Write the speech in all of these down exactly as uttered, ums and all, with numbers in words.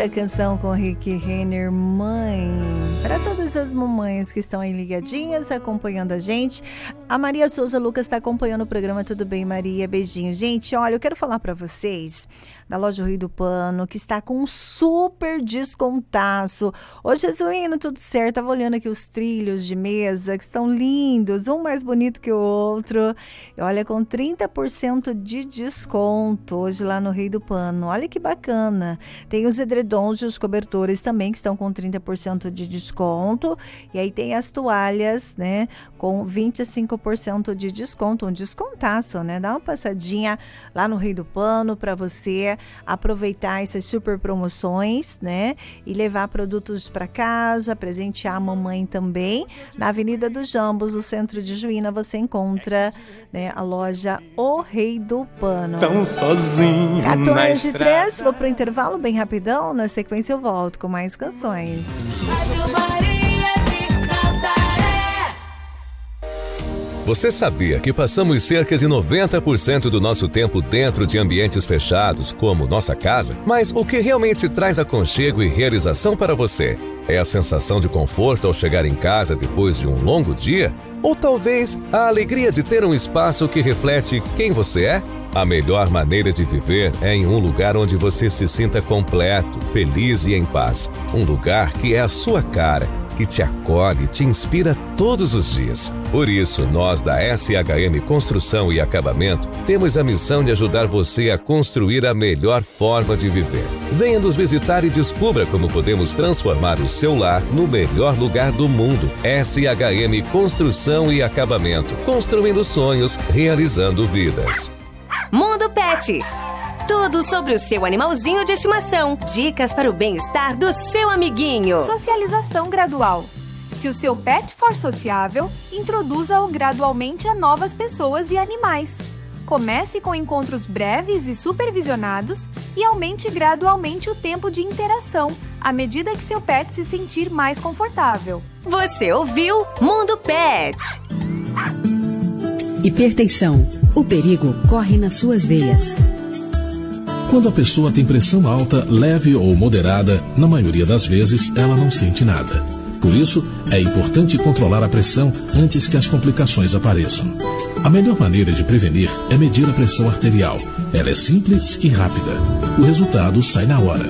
Linda canção com Rick Renner, Mãe. Para todas as mamães que estão aí ligadinhas, acompanhando a gente. A Maria Souza Lucas está acompanhando o programa. Tudo bem, Maria? Beijinho. Gente, olha, eu quero falar para vocês da loja Rio do Pano, que está com um super descontaço. Ô, Jesuíno, tudo certo? Tava olhando aqui os trilhos de mesa, que estão lindos, um mais bonito que o outro. E olha, com trinta por cento de desconto hoje lá no Rio do Pano. Olha que bacana. Tem os edredons e os cobertores também, que estão com trinta por cento de desconto. E aí tem as toalhas, né, com vinte e cinco por cento de desconto. Um descontaço, né? Dá uma passadinha lá no Rio do Pano para você aproveitar essas super promoções, né? E levar produtos para casa, presentear a mamãe também. Na Avenida dos Jambos, no centro de Juína, você encontra, né, a loja O Rei do Pano. Tão sozinho quatorze e três, vou pro intervalo bem rapidão. Na sequência eu volto com mais canções. Você sabia que passamos cerca de noventa por cento do nosso tempo dentro de ambientes fechados, como nossa casa? Mas o que realmente traz aconchego e realização para você? É a sensação de conforto ao chegar em casa depois de um longo dia? Ou talvez a alegria de ter um espaço que reflete quem você é? A melhor maneira de viver é em um lugar onde você se sinta completo, feliz e em paz. Um lugar que é a sua cara, que te acolhe e te inspira todos os dias. Por isso, nós da S H M Construção e Acabamento temos a missão de ajudar você a construir a melhor forma de viver. Venha nos visitar e descubra como podemos transformar o seu lar no melhor lugar do mundo. S H M Construção e Acabamento, construindo sonhos, realizando vidas. Mundo Pet. Tudo sobre o seu animalzinho de estimação. Dicas para o bem-estar do seu amiguinho. Socialização gradual. Se o seu pet for sociável, introduza-o gradualmente a novas pessoas e animais. Comece com encontros breves e supervisionados e aumente gradualmente o tempo de interação, à medida que seu pet se sentir mais confortável. Você ouviu Mundo Pet. Hipertensão. O perigo corre nas suas veias. Quando a pessoa tem pressão alta, leve ou moderada, na maioria das vezes ela não sente nada. Por isso, é importante controlar a pressão antes que as complicações apareçam. A melhor maneira de prevenir é medir a pressão arterial. Ela é simples e rápida. O resultado sai na hora.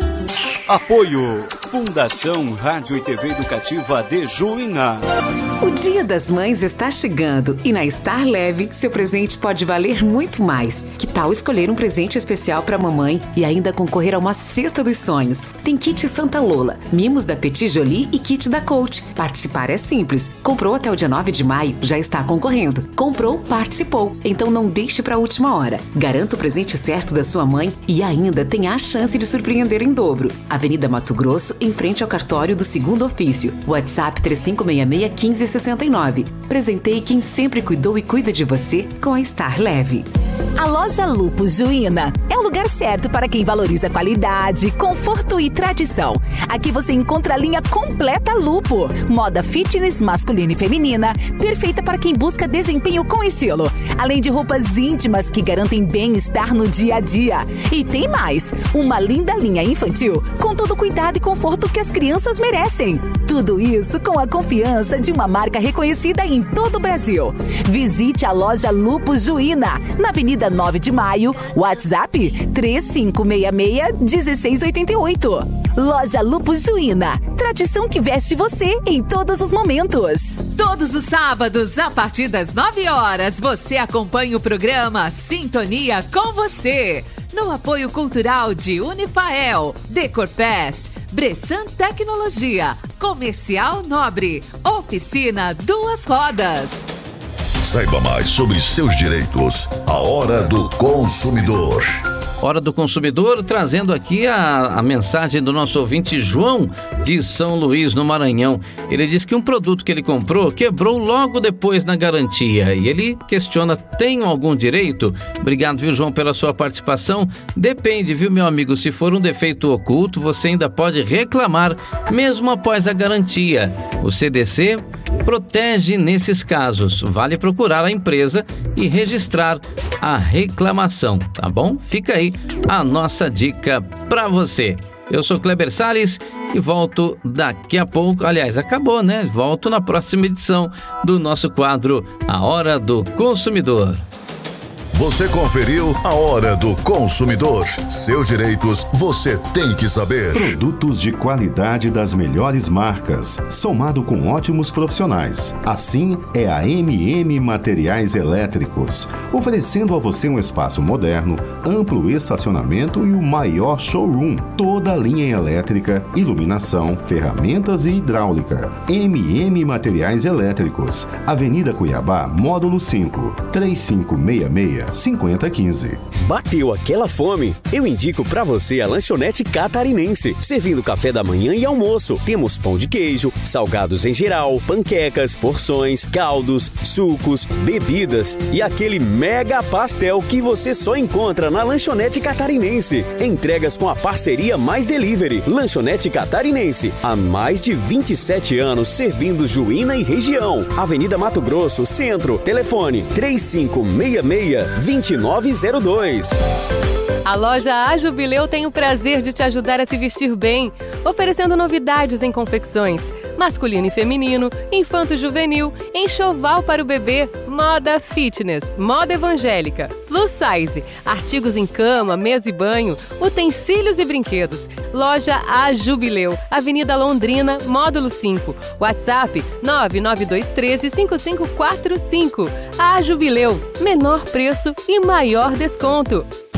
Apoio Fundação Rádio e T V Educativa de Juína. O Dia das Mães está chegando e na Star Leve seu presente pode valer muito mais. Que tal escolher um presente especial para a mamãe e ainda concorrer a uma cesta dos sonhos? Tem kit Santa Lola, mimos da Petit Jolie e kit da Coach. Participar é simples. Comprou até o dia nove de maio, já está concorrendo. Comprou, participou. Então não deixe para a última hora. Garanta o presente certo da sua mãe e ainda tem a chance de surpreender em dobro. Avenida Mato Grosso, em frente ao cartório do segundo ofício. WhatsApp três cinco seis seis, um cinco seis nove. Presenteie quem sempre cuidou e cuida de você com a Star Leve. A loja Lupus Juína é o lugar certo para quem valoriza qualidade, conforto e tradição. Aqui você encontra a linha completa Lupo, moda fitness masculina e feminina, perfeita para quem busca desempenho com estilo, além de roupas íntimas que garantem bem-estar no dia a dia. E tem mais, uma linda linha infantil com todo o cuidado e conforto que as crianças merecem. Tudo isso com a confiança de uma marca reconhecida em todo o Brasil. Visite a loja Lupus Juína, na Avenida nove de maio, WhatsApp três cinco seis seis, um seis oito oito. Loja Lupus Juína, tradição que veste você em todos os momentos. Todos os sábados, a partir das nove horas, você acompanha o programa Sintonia com Você, no apoio cultural de Unifael, Decorfest, Bressan Tecnologia, Comercial Nobre, Oficina Duas Rodas. Saiba mais sobre seus direitos. A Hora do Consumidor. Hora do Consumidor, trazendo aqui a, a mensagem do nosso ouvinte João, de São Luís, no Maranhão. Ele diz que um produto que ele comprou quebrou logo depois na garantia. E ele questiona, tem algum direito? Obrigado, viu, João, pela sua participação. Depende, viu, meu amigo? Se for um defeito oculto, você ainda pode reclamar, mesmo após a garantia. O C D C protege nesses casos. Vale procurar a empresa e registrar a reclamação, tá bom? Fica aí a nossa dica para você. Eu sou Kleber Salles e volto daqui a pouco. Aliás, acabou, né? Volto na próxima edição do nosso quadro A Hora do Consumidor. Você conferiu A Hora do Consumidor. Seus direitos você tem que saber. Produtos de qualidade das melhores marcas, somado com ótimos profissionais. Assim é a M M Materiais Elétricos, oferecendo a você um espaço moderno, amplo estacionamento e o maior showroom. Toda a linha elétrica, iluminação, ferramentas e hidráulica. M M Materiais Elétricos, Avenida Cuiabá, Módulo cinco, três cinco seis seis, cinco zero um cinco. Bateu aquela fome? Eu indico pra você a Lanchonete Catarinense, servindo café da manhã e almoço. Temos pão de queijo, salgados em geral, panquecas, porções, caldos, sucos, bebidas e aquele mega pastel que você só encontra na Lanchonete Catarinense. Entregas com a parceria Mais Delivery. Lanchonete Catarinense, há mais de vinte e sete anos servindo Juína e região. Avenida Mato Grosso, Centro. Telefone três cinco seis seis, dois nove zero dois. A loja A Jubileu tem o prazer de te ajudar a se vestir bem, oferecendo novidades em confecções, masculino e feminino, infanto-juvenil, enxoval para o bebê, moda fitness, moda evangélica, plus size, artigos em cama, mesa e banho, utensílios e brinquedos. Loja A Jubileu, Avenida Londrina, Módulo cinco, WhatsApp nove nove dois um três, cinco cinco quatro cinco. A Jubileu, menor preço e maior desconto.